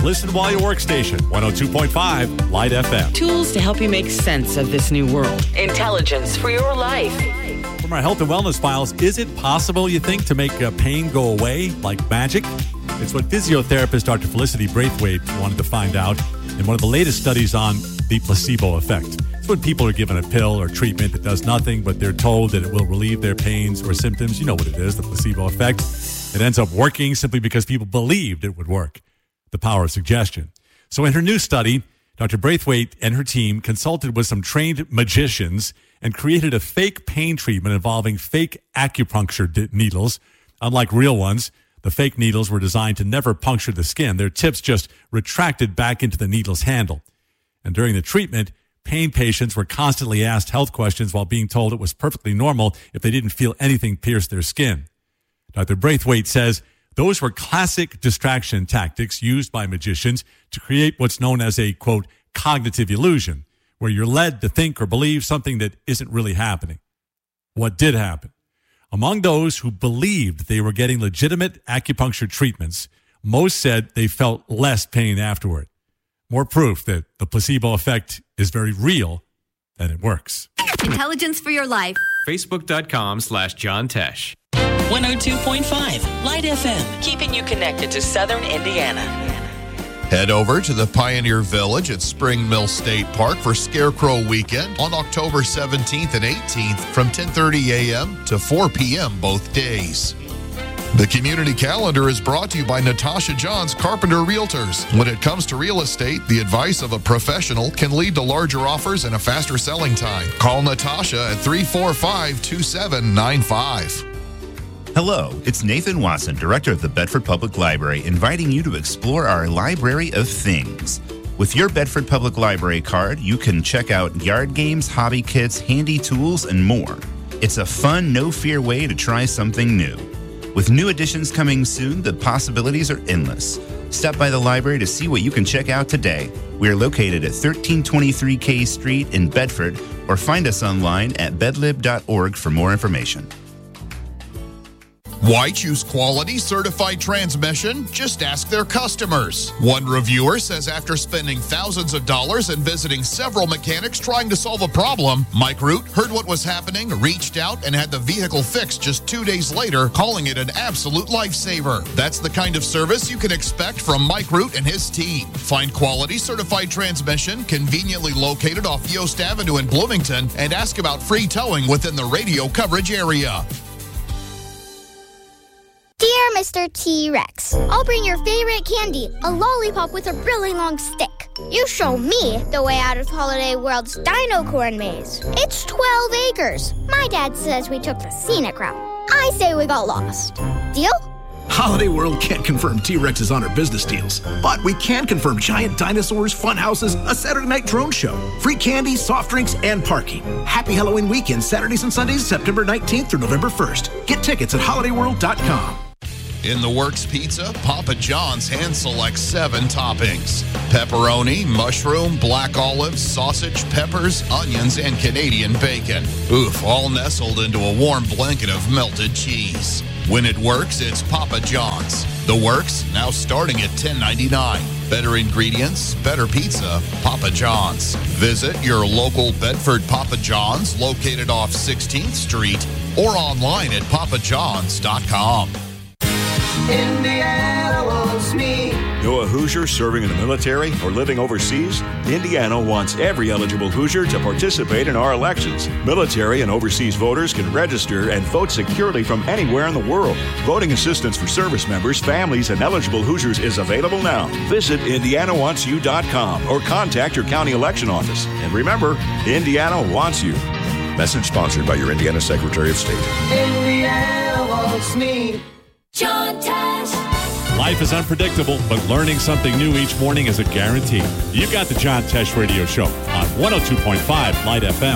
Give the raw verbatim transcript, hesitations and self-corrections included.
listen while you workstation. one oh two point five Light F M. Tools to help you make sense of this new world. Intelligence for your life. From our health and wellness files, is it possible, you think, to make uh, pain go away like magic? It's what physiotherapist Doctor Felicity Braithwaite wanted to find out in one of the latest studies on the placebo effect. It's when people are given a pill or treatment that does nothing, but they're told that it will relieve their pains or symptoms. You know what it is, the placebo effect. It ends up working simply because people believed it would work. The power of suggestion. So in her new study, Doctor Braithwaite and her team consulted with some trained magicians and created a fake pain treatment involving fake acupuncture di- needles. Unlike real ones, the fake needles were designed to never puncture the skin. Their tips just retracted back into the needle's handle. And during the treatment, pain patients were constantly asked health questions while being told it was perfectly normal if they didn't feel anything pierce their skin. Doctor Braithwaite says those were classic distraction tactics used by magicians to create what's known as a, quote, cognitive illusion, where you're led to think or believe something that isn't really happening. What did happen? Among those who believed they were getting legitimate acupuncture treatments, most said they felt less pain afterward. More proof that the placebo effect is very real and it works. Intelligence for your life. Facebook.com slash John Tesh. one oh two point five Light F M, keeping you connected to Southern Indiana. Head over to the Pioneer Village at Spring Mill State Park for Scarecrow Weekend on October seventeenth and eighteenth from ten thirty a.m. to four p.m. both days. The community calendar is brought to you by Natasha Johns Carpenter Realtors. When it comes to real estate, the advice of a professional can lead to larger offers and a faster selling time. Call Natasha at three four five, two seven nine five. Hello, it's Nathan Watson, Director of the Bedford Public Library, inviting you to explore our Library of Things. With your Bedford Public Library card, you can check out yard games, hobby kits, handy tools, and more. It's a fun, no-fear way to try something new. With new additions coming soon, the possibilities are endless. Stop by the library to see what you can check out today. We are located at thirteen twenty-three K Street in Bedford, or find us online at bedlib dot org for more information. Why choose quality certified transmission? Just ask their customers. One reviewer says after spending thousands of dollars and visiting several mechanics trying to solve a problem, Mike Root heard what was happening, reached out, and had the vehicle fixed just two days later, calling it an absolute lifesaver. That's the kind of service you can expect from Mike Root and his team. Find quality certified transmission conveniently located off Yost Avenue in Bloomington and ask about free towing within the radio coverage area. Dear Mister T-Rex, I'll bring your favorite candy, a lollipop with a really long stick. You show me the way out of Holiday World's Dino Corn Maze. It's twelve acres. My dad says we took the scenic route. I say we got lost. Deal? Holiday World can't confirm T-Rex is on our business deals, but we can confirm giant dinosaurs, fun houses, a Saturday night drone show, free candy, soft drinks, and parking. Happy Halloween weekend, Saturdays and Sundays, September nineteenth through November first. Get tickets at holiday world dot com. In the Works Pizza, Papa John's hand selects seven toppings: pepperoni, mushroom, black olives, sausage, peppers, onions, and Canadian bacon. Oof, all nestled into a warm blanket of melted cheese. When it works, it's Papa John's. The Works, now starting at ten ninety-nine. Better ingredients, better pizza, Papa John's. Visit your local Bedford Papa John's, located off sixteenth Street, or online at papa johns dot com. Indiana wants me. Know a Hoosier serving in the military or living overseas? Indiana wants every eligible Hoosier to participate in our elections. Military and overseas voters can register and vote securely from anywhere in the world. Voting assistance for service members, families, and eligible Hoosiers is available now. Visit indiana wants you dot com or contact your county election office. And remember, Indiana wants you. Message sponsored by your Indiana Secretary of State. Indiana wants me. John Tesh. Life is unpredictable, but learning something new each morning is a guarantee. You've got the John Tesh Radio Show on one oh two point five Light F M.